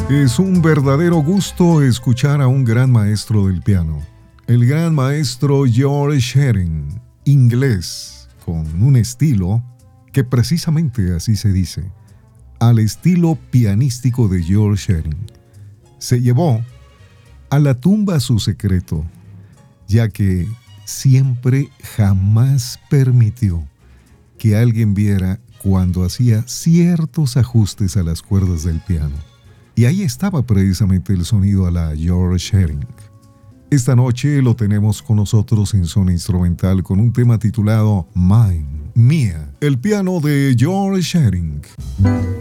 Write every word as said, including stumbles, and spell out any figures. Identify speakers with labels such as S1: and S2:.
S1: Es un verdadero gusto escuchar a un gran maestro del piano, el gran maestro George Shearing, inglés, con un estilo que precisamente así se dice, al estilo pianístico de George Shearing. Se llevó a la tumba su secreto, ya que siempre jamás permitió que alguien viera cuando hacía ciertos ajustes a las cuerdas del piano. Y ahí estaba precisamente el sonido a la George Shearing. Esta noche lo tenemos con nosotros en zona instrumental con un tema titulado Mine, Mía, el piano de George Shearing.